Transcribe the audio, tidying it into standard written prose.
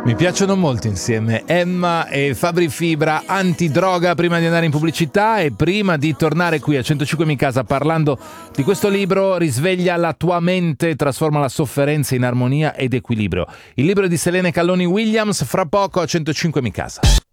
Mi piacciono molto insieme Emma e Fabri Fibra, Antidroga, prima di andare in pubblicità e prima di tornare qui a 105 in casa parlando di questo libro. Risveglia la tua mente, trasforma la sofferenza in armonia ed equilibrio. Il libro di Selene Calloni Williams, fra poco a 105 in casa.